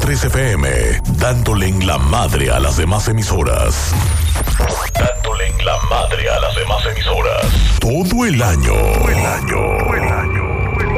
93 FM, dándole en la madre a las demás emisoras. Dándole en la madre a las demás emisoras. Todo el año. Todo el año. Todo el año.